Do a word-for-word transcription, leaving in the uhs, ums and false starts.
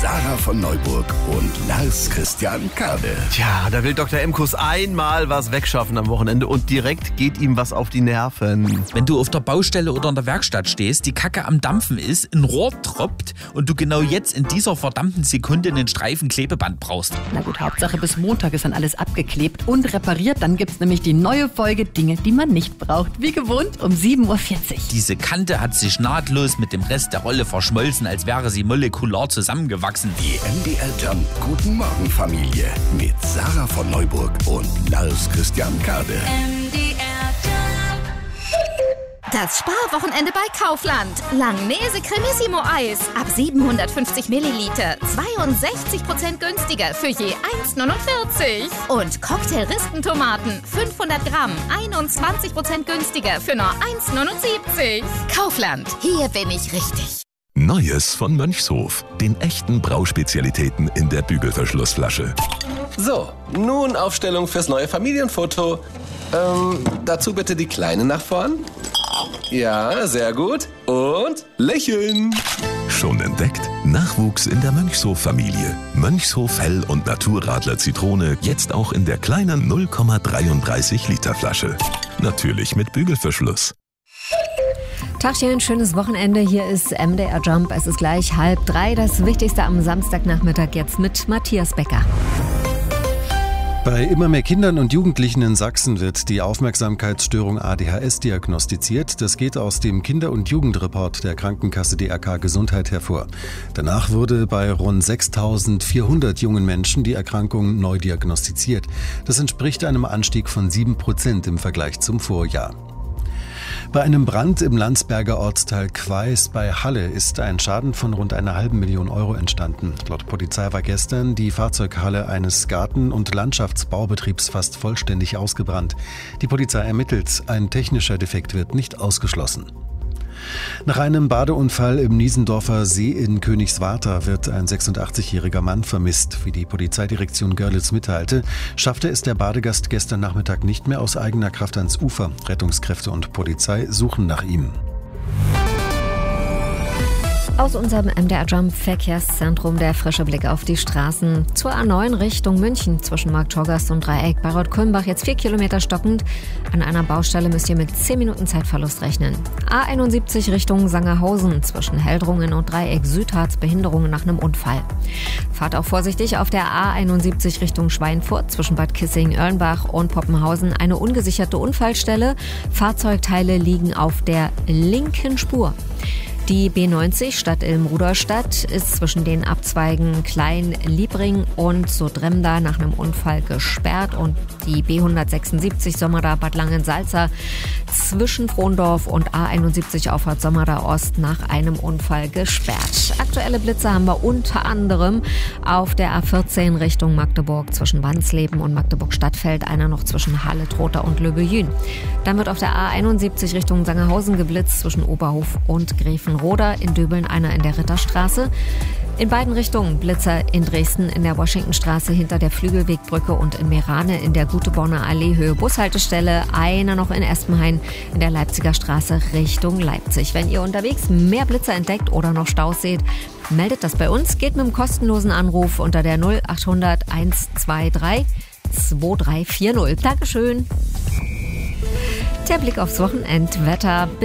Sarah von Neuburg und Lars Christian Kade. Tja, da will Doktor Emkus einmal was wegschaffen am Wochenende und direkt geht ihm was auf die Nerven. Wenn du auf der Baustelle oder in der Werkstatt stehst, die Kacke am Dampfen ist, ein Rohr tropft und du genau jetzt in dieser verdammten Sekunde einen Streifen Klebeband brauchst. Na gut, Hauptsache bis Montag ist dann alles abgeklebt und repariert. Dann gibt's nämlich die neue Folge Dinge, die man nicht braucht. Wie gewohnt um sieben Uhr vierzig. Diese Kante hat sich nahtlos mit dem Rest der Rolle verschmolzen, als wäre sie molekular zusammengewachsen. Die M D R Jump Guten Morgen Familie mit Sarah von Neuburg und Lars Christian Kade. M D R Jump. Das Sparwochenende bei Kaufland. Langnese Cremissimo Eis ab siebenhundertfünfzig Milliliter. zweiundsechzig Prozent günstiger für je eins neunundvierzig. Und Cocktail-Rispentomaten fünfhundert Gramm. einundzwanzig Prozent günstiger für nur eins neunundsiebzig. Kaufland. Hier bin ich richtig. Neues von Mönchshof. Den echten Brauspezialitäten in der Bügelverschlussflasche. So, nun Aufstellung fürs neue Familienfoto. Ähm, dazu bitte die Kleine nach vorn. Ja, sehr gut. Und lächeln. Schon entdeckt? Nachwuchs in der Mönchshof-Familie. Mönchshof Hell- und Naturradler Zitrone jetzt auch in der kleinen null Komma dreiunddreißig Liter Flasche. Natürlich mit Bügelverschluss. Tagchen, schönes Wochenende. Hier ist M D R Jump. Es ist gleich halb drei. Das Wichtigste am Samstagnachmittag jetzt mit Matthias Becker. Bei immer mehr Kindern und Jugendlichen in Sachsen wird die Aufmerksamkeitsstörung A D H S diagnostiziert. Das geht aus dem Kinder- und Jugendreport der Krankenkasse D R K Gesundheit hervor. Danach wurde bei rund sechstausendvierhundert jungen Menschen die Erkrankung neu diagnostiziert. Das entspricht einem Anstieg von sieben Prozent im Vergleich zum Vorjahr. Bei einem Brand im Landsberger Ortsteil Queis bei Halle ist ein Schaden von rund einer halben Million Euro entstanden. Laut Polizei war gestern die Fahrzeughalle eines Garten- und Landschaftsbaubetriebs fast vollständig ausgebrannt. Die Polizei ermittelt, ein technischer Defekt wird nicht ausgeschlossen. Nach einem Badeunfall im Niesendorfer See in Königswartha wird ein sechsundachtzigjähriger Mann vermisst. Wie die Polizeidirektion Görlitz mitteilte, schaffte es der Badegast gestern Nachmittag nicht mehr aus eigener Kraft ans Ufer. Rettungskräfte und Polizei suchen nach ihm. Aus unserem M D R Jump Verkehrszentrum der frische Blick auf die Straßen zur A neun Richtung München zwischen Marktschorgast und Dreieck bei Rot-Kulmbach jetzt vier Kilometer stockend. An einer Baustelle müsst ihr mit zehn Minuten Zeitverlust rechnen. A einundsiebzig Richtung Sangerhausen zwischen Heldrungen und Dreieck Südharz Behinderungen nach einem Unfall. Fahrt auch vorsichtig auf der A einundsiebzig Richtung Schweinfurt zwischen Bad Kissing, Erlenbach und Poppenhausen eine ungesicherte Unfallstelle. Fahrzeugteile liegen auf der linken Spur. Die B neunzig Stadt-Ilm-Rudolstadt ist zwischen den Abzweigen Klein-Liebring und Sodremda nach einem Unfall gesperrt und die B hundertsechsundsiebzig Sommerda-Bad Langensalza zwischen Frondorf und A einundsiebzig Auffahrt Sommerda-Ost nach einem Unfall gesperrt. Aktuelle Blitze haben wir unter anderem auf der A vierzehn Richtung Magdeburg zwischen Wansleben und Magdeburg-Stadtfeld, einer noch zwischen Halle-Trotha und Löbejün. Dann wird auf der A einundsiebzig Richtung Sangerhausen geblitzt zwischen Oberhof und Gräfenroda, in Döbeln einer in der Ritterstraße. In beiden Richtungen Blitzer in Dresden in der Washingtonstraße hinter der Flügelwegbrücke und in Merane in der Guteborner Allee Höhe Bushaltestelle. Einer noch in Espenhain in der Leipziger Straße Richtung Leipzig. Wenn ihr unterwegs mehr Blitzer entdeckt oder noch Staus seht, meldet das bei uns. Geht mit einem kostenlosen Anruf unter der null achthundert hundertzweiundzwanzig zwei drei vier null. Dankeschön. Der Blick aufs Wochenendwetter.